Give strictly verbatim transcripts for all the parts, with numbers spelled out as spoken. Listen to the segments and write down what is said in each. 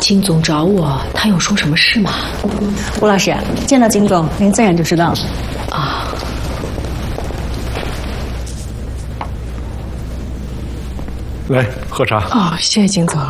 金总找我，他有说什么事吗？ 吴老师，见到金总，您自然就知道了。 啊。 来喝茶。 哦，谢谢金总。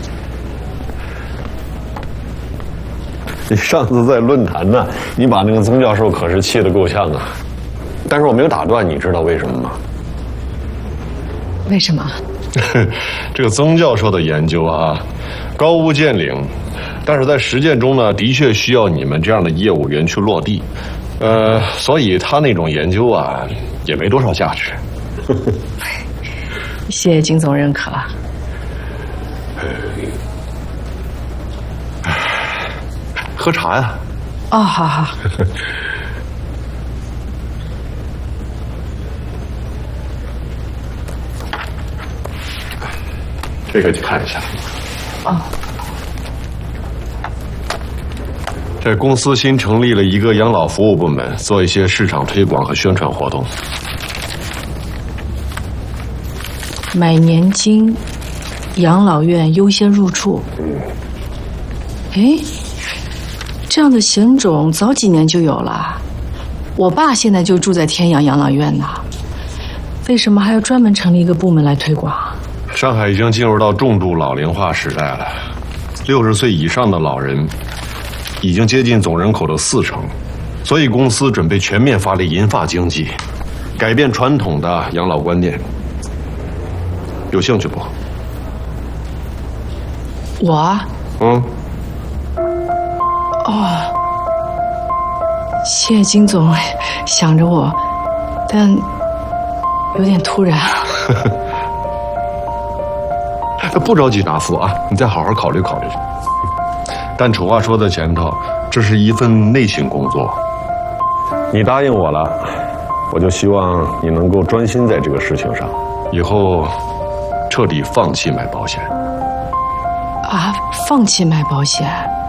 你上次在论坛呢，你把那个曾教授可是气得够呛啊。但是我没有打断，你知道为什么吗？ 为什么？ 这个曾教授的研究啊，高屋建瓴，但是在实践中呢，的确需要你们这样的业务员去落地。呃，所以他那种研究啊，也没多少价值。 谢谢金总认可。 喝茶呀。 哦，好好。 这个你看一下。 哦。 这公司新成立了一个养老服务部门，做一些市场推广和宣传活动。 买年金，养老院优先入住。哎，这样的险种早几年就有了。我爸现在就住在天阳养老院呢，为什么还要专门成立一个部门来推广？ 上海已经进入到重度老龄化时代了，六十岁以上的老人已经接近总人口的四成，所以公司准备全面发力银发经济，改变传统的养老观念。有兴趣不？ 我？ 嗯。 哦，谢谢金总想着我，但有点突然。 不着急答复啊，你再好好考虑考虑。但丑话说在前头，这是一份内勤工作。你答应我了，我就希望你能够专心在这个事情上，以后彻底放弃买保险。 啊，放弃买保险？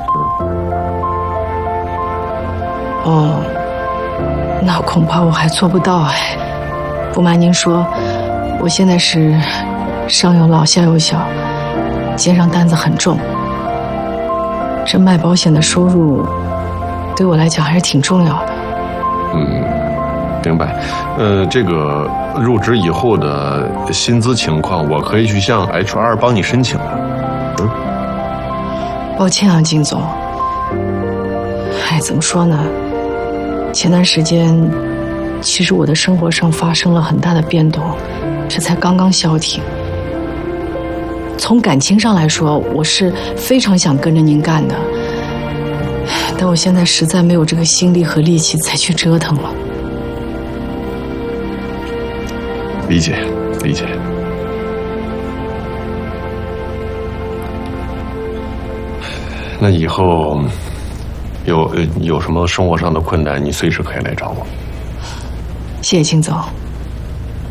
哦，那恐怕我还做不到哎。不瞒您说，我现在是上有老下有小，肩上担子很重。这卖保险的收入对我来讲还是挺重要的。 嗯，明白。呃，这个入职以后的薪资情况，我可以去向 H R 帮你申请的。嗯， 抱歉啊，金总。哎，怎么说呢？前段时间，其实我的生活上发生了很大的变动，这才刚刚消停。从感情上来说，我是非常想跟着您干的，但我现在实在没有这个心力和力气再去折腾了。 理解，理解。那以后有有什么生活上的困难，你随时可以来找我。 谢谢金总。